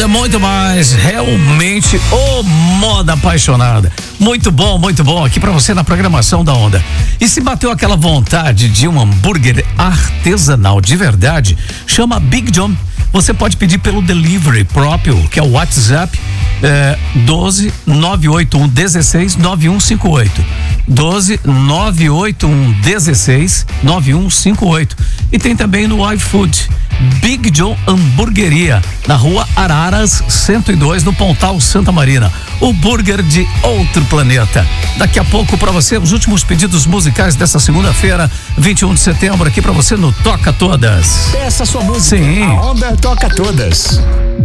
Onda muito mais, realmente, moda apaixonada. Muito bom aqui pra você na programação da Onda. E se bateu aquela vontade de um hambúrguer artesanal de verdade, chama Big John. Você pode pedir pelo delivery próprio, que é o WhatsApp 12 981 16 9158. 12 981 16 9158. E tem também no iFood. Big John Hamburgueria, na rua Araras 102, no Pontal Santa Marina. O burger de outro planeta. Daqui a pouco pra você os últimos pedidos musicais dessa segunda-feira, 21 de setembro, aqui pra você no Toca Todas. Peça sua música. Sim. A Onda toca todas.